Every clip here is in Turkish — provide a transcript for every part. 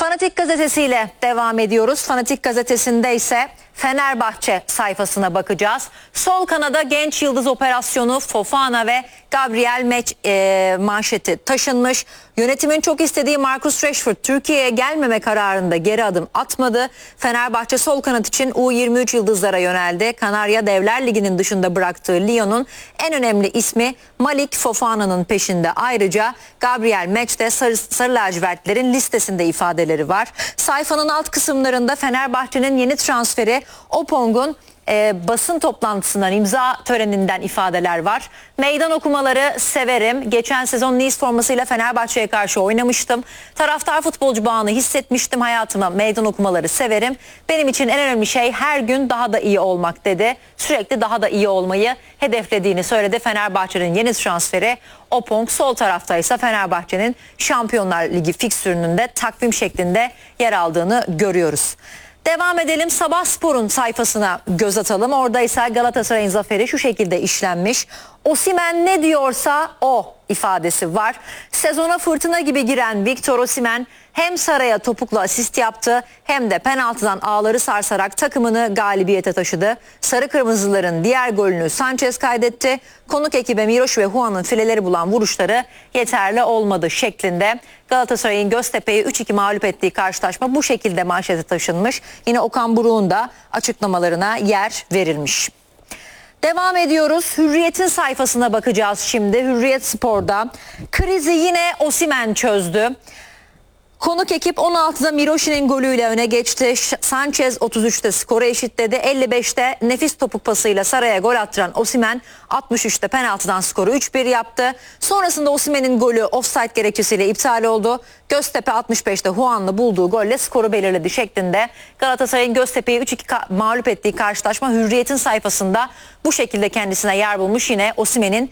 Fanatik gazetesiyle devam ediyoruz. Fanatik gazetesinde ise Fenerbahçe sayfasına bakacağız. Sol kanada genç yıldız operasyonu Fofana ve Gabriel manşeti taşınmış. Yönetimin çok istediği Marcus Rashford Türkiye'ye gelmeme kararında geri adım atmadı. Fenerbahçe sol kanat için U23 yıldızlara yöneldi. Kanarya Devler Ligi'nin dışında bıraktığı Lyon'un en önemli ismi Malik Fofana'nın peşinde. Ayrıca Gabriel Maç'te sarı lacivertlerin listesinde ifadeleri var. Sayfanın alt kısımlarında Fenerbahçe'nin yeni transferi Opong'un basın toplantısından, imza töreninden ifadeler var. Meydan okumaları severim. Geçen sezon Nice formasıyla Fenerbahçe'ye karşı oynamıştım. Taraftar futbolcu bağını hissetmiştim hayatıma. Meydan okumaları severim. Benim için en önemli şey her gün daha da iyi olmak dedi. Sürekli daha da iyi olmayı hedeflediğini söyledi. Fenerbahçe'nin yeni transferi Opong. Sol tarafta ise Fenerbahçe'nin Şampiyonlar Ligi fiksürünün de takvim şeklinde yer aldığını görüyoruz. Devam edelim, Sabah Spor'un sayfasına göz atalım. Orada ise Galatasaray'ın zaferi şu şekilde işlenmiş. Osimhen ne diyorsa o ifadesi var. Sezona fırtına gibi giren Victor Osimhen hem Saray'a topukla asist yaptı hem de penaltıdan ağları sarsarak takımını galibiyete taşıdı. Sarı Kırmızıların diğer golünü Sanchez kaydetti. Konuk ekibe Miroş ve Juan'ın fileleri bulan vuruşları yeterli olmadı şeklinde. Galatasaray'ın Göztepe'yi 3-2 mağlup ettiği karşılaşma bu şekilde manşete taşınmış. Yine Okan Buruk'un da açıklamalarına yer verilmiş. Devam ediyoruz. Hürriyet'in sayfasına bakacağız şimdi. Hürriyet Spor'da krizi yine Osimhen çözdü. Konuk ekip 16'da Miroş'un golüyle öne geçti. Sanchez 33'te skoru eşitledi. 55'te nefis topuk pasıyla Saray'a gol attıran Osimhen 63'te penaltıdan skoru 3-1 yaptı. Sonrasında Osimhen'in golü ofsayt gerekçesiyle iptal oldu. Göztepe 65'te Juan'la bulduğu golle skoru belirledi şeklinde. Galatasaray'ın Göztepe'yi 3-2 mağlup ettiği karşılaşma Hürriyet'in sayfasında bu şekilde kendisine yer bulmuş. Yine Osimhen'in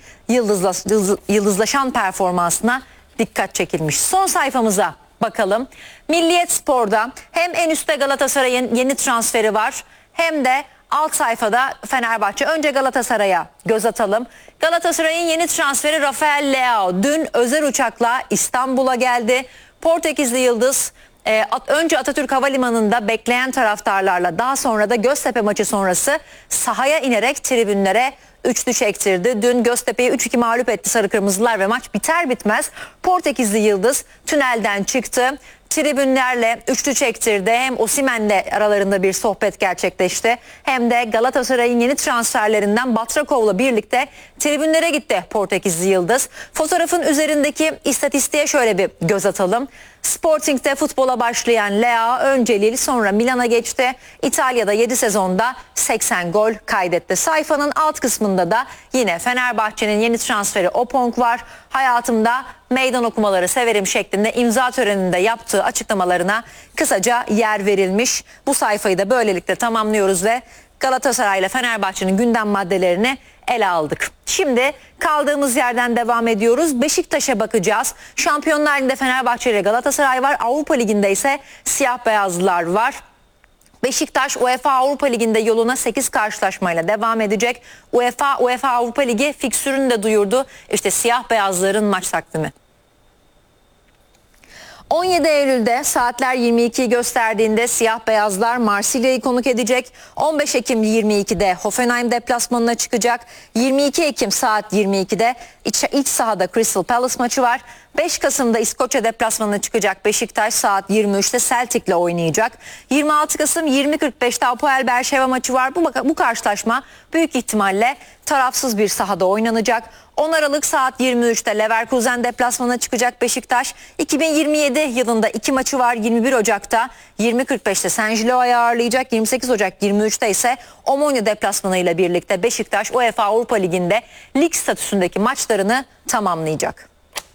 yıldızlaşan performansına dikkat çekilmiş. Son sayfamıza bakalım. Milliyet Spor'da hem en üstte Galatasaray'ın yeni transferi var hem de alt sayfada Fenerbahçe. Önce Galatasaray'a göz atalım. Galatasaray'ın yeni transferi Rafael Leao dün özel uçakla İstanbul'a geldi. Portekizli yıldız önce Atatürk Havalimanı'nda bekleyen taraftarlarla daha sonra da Göztepe maçı sonrası sahaya inerek tribünlere üçlü çektirdi. Dün Göztepe'yi 3-2 mağlup etti Sarı Kırmızılar ve maç biter bitmez Portekizli yıldız tünelden çıktı. Tribünlerle üçlü çektirdi. Hem Osimhen'le aralarında bir sohbet gerçekleşti. Hem de Galatasaray'ın yeni transferlerinden Batrakov'la birlikte tribünlere gitti Portekizli yıldız. Fotoğrafın üzerindeki istatistiğe şöyle bir göz atalım. Sporting'de futbola başlayan Leao önce Lille sonra Milan'a geçti. İtalya'da 7 sezonda 80 gol kaydetti. Sayfanın alt kısmında da yine Fenerbahçe'nin yeni transferi Opong var. Hayatımda meydan okumaları severim şeklinde imza töreninde yaptığı açıklamalarına kısaca yer verilmiş. Bu sayfayı da böylelikle tamamlıyoruz ve Galatasaray ile Fenerbahçe'nin gündem maddelerini ele aldık. Şimdi kaldığımız yerden devam ediyoruz. Beşiktaş'a bakacağız. Şampiyonlar Ligi'nde Fenerbahçe ile Galatasaray var. Avrupa Ligi'nde ise siyah beyazlılar var. Beşiktaş UEFA Avrupa Ligi'nde yoluna 8 karşılaşmayla devam edecek. UEFA Avrupa Ligi fiksürünü de duyurdu. İşte siyah beyazların maç takvimi. 17 Eylül'de saatler 22'yi gösterdiğinde siyah beyazlar Marsilya'yı konuk edecek. 15 Ekim 22'de Hoffenheim deplasmanına çıkacak. 22 Ekim saat 22'de iç sahada Crystal Palace maçı var. 5 Kasım'da İskoçya deplasmanına çıkacak Beşiktaş saat 23'te Celtic'le oynayacak. 26 Kasım 20.45'te Apoel Berşeva maçı var. Bu karşılaşma büyük ihtimalle tarafsız bir sahada oynanacak. 10 Aralık saat 23'te Leverkusen deplasmanına çıkacak Beşiktaş. 2027 yılında 2 maçı var. 21 Ocak'ta 20.45'te Saint-Gillois'u ağırlayacak. 28 Ocak 23'te ise Omonia deplasmanıyla birlikte Beşiktaş UEFA Avrupa Ligi'nde lig statüsündeki maçlarını tamamlayacak.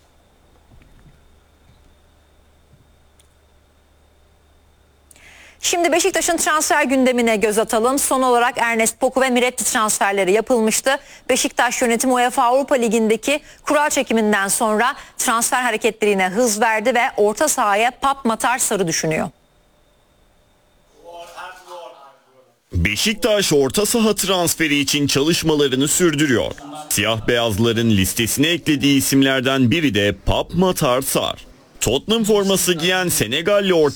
Şimdi Beşiktaş'ın transfer gündemine göz atalım. Son olarak Ernest Poku ve Miretti transferleri yapılmıştı. Beşiktaş yönetimi UEFA Avrupa Ligi'ndeki kura çekiminden sonra transfer hareketlerine hız verdi ve orta sahaya Pape Matar Sarr'ı düşünüyor. Beşiktaş orta saha transferi için çalışmalarını sürdürüyor. Siyah beyazların listesine eklediği isimlerden biri de Pape Matar Sarr. Tottenham forması giyen Senegalli orta